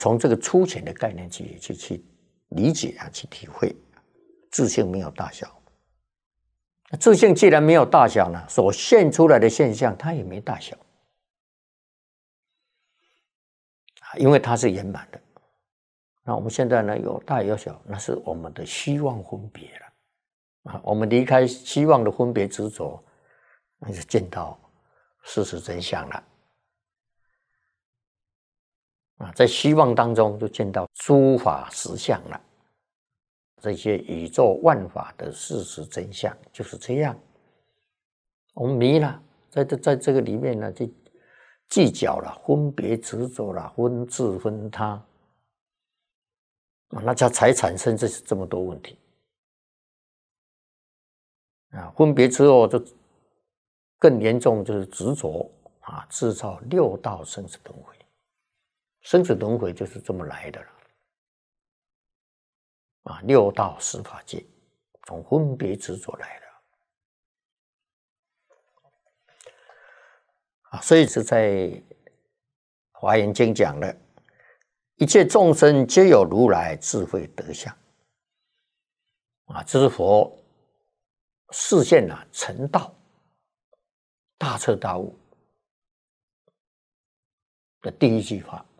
从这个粗浅的概念去理解啊，去体会，自性没有大小。自性既然没有大小呢，所现出来的现象它也没大小，因为它是圆满的。那我们现在呢，有大有小，那是我们的虚妄分别了。我们离开虚妄的分别执着，那就见到事实真相了。在虚妄当中就见到诸法实相了。这些宇宙万法的事实真相就是这样。我们迷了，在这个里面呢，就计较了、分别执着了、分自分他，那才产生这么多问题。分别之后就更严重，就是执着制造六道生死轮回。生死轮回就是这么来的了。六道十法界从分别执着来的。所以是在华严经讲的，一切众生皆有如来智慧德相。这是佛示现成道、大彻大悟的第一句话。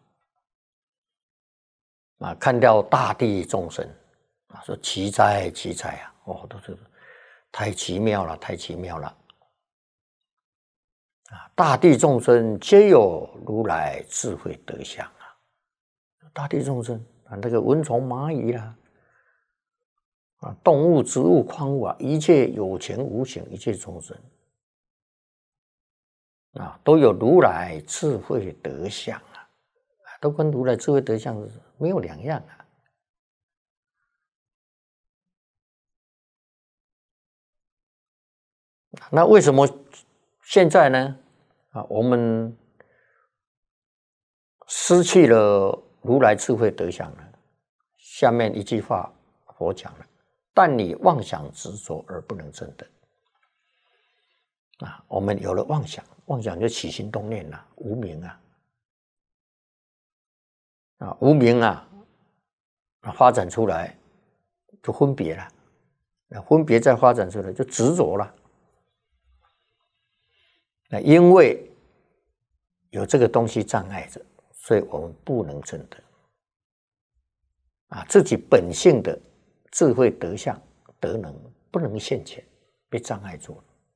看到大地众生说奇哉奇哉都是太奇妙了，太奇妙了。大地众生皆有如来智慧德相大地众生那个蚊虫蚂蚁啦，动物植物矿物一切有情无情一切众生都有如来智慧德相都跟如来智慧德相没有两样那为什么现在呢？我们失去了如来智慧德相呢？下面一句话佛讲了：但你妄想执着而不能证得。我们有了妄想，妄想就起心动念了，无明无明发展出来就分别了，分别再发展出来就执着了。因为有这个东西障碍着，所以我们不能证得自己本性的智慧德相德能不能现前，被障碍住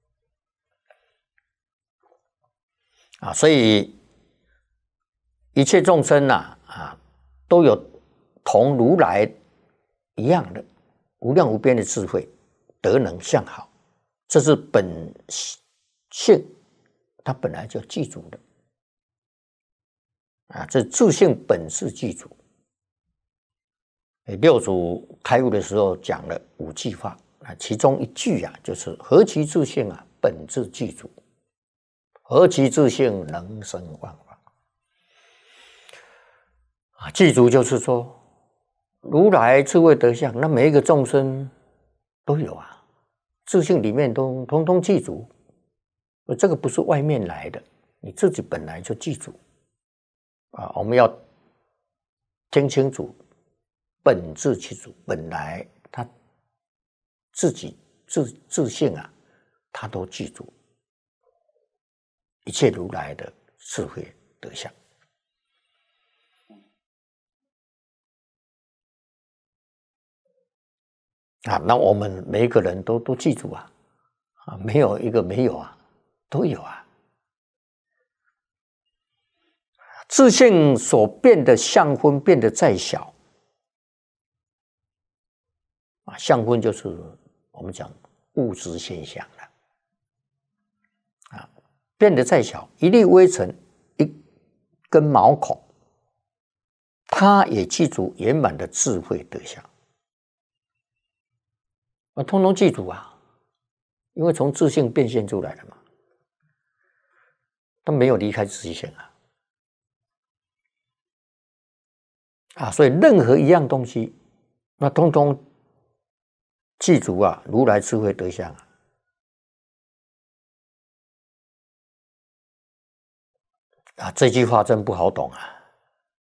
了所以一切众生都有同如来一样的无量无边的智慧德能相好，这是本性它本来就具足的这自性本是具足。六祖开悟的时候讲了5句话其中一句就是何其自性本自具足，何其自性能生万法。具足就是说如来智慧德相，那每一个众生都有自性里面都通通具足，这个不是外面来的，你自己本来就具足我们要听清楚，本自具足，本来他自己自性他都具足一切如来的智慧德相那我们每一个人都记住没有一个没有都有自性所变的相分变得再小相分就是我们讲物质现象了变得再小，一粒微尘一根毛孔，它也记住圆满的智慧德相通通记住因为从自性变现出来的嘛，它没有离开自性所以任何一样东西，那通通记住如来智慧德相这句话真不好懂